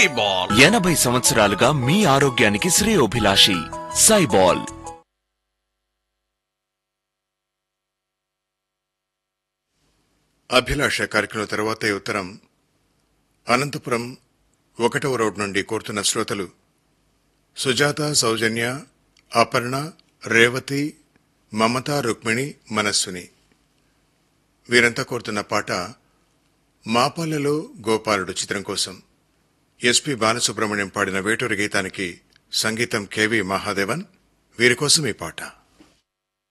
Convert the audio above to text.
సైబాల్ 80 సంవత్సరాలుగా మీ ఆరోగ్యానికి శ్రేయోభిలాషి సైబాల్. అభిలాష కార్యక్రమం తర్వాత ఈ ఉత్తరం అనంతపురం 1వ రోడ్ నుండి కోరుతున్న శ్రోతలు సుజాత, సౌజన్య, అపర్ణ, రేవతి, మమత, రుక్మిణి, మనస్సుని. వీరంతా కోరుతున్న పాట మాపల్లెలో గోపాలుడు చిత్రం కోసం. ఎస్పి బాలసుబ్రహ్మణ్యం పాడిన వేటూరి గీతానికి సంగీతం కెవి మహాదేవన్. వీరి కోసం ఈ పాట.